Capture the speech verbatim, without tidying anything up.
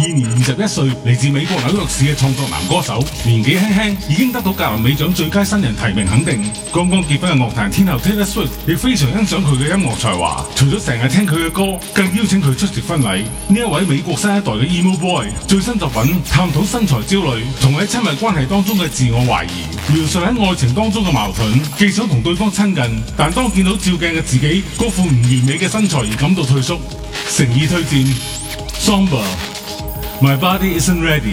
現年二十一歲，嚟自美國紐約市嘅創作男歌手，年紀輕輕已經得到格林美獎最佳新人提名肯定。剛剛結婚嘅樂壇天后 Taylor Swift 亦非常欣賞佢嘅音樂才華，除咗成日聽佢嘅歌，更邀請佢出席婚禮。呢一位美國新一代嘅 emo boy 最新作品探討身材焦慮同喺親密關係當中嘅自我懷疑，描述喺愛情當中嘅矛盾，既想同對方親近，但當見到照鏡嘅自己嗰副唔完美嘅身材而感到退縮。誠意推薦 Somber My Body Isn't Ready。